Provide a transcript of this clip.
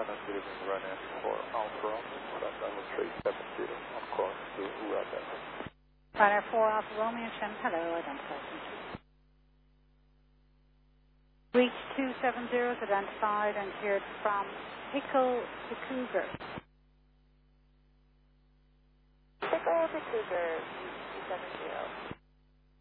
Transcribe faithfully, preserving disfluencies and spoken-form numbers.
China Building running for Alpha Romeo, flight level three seven zero, on course to Uraga. Runner four Alpha Romeo, Chem, hello, identify. Reach two seven zero is identified and cleared from Pickle to Cougar. Pickle to Cougar, two seven zero.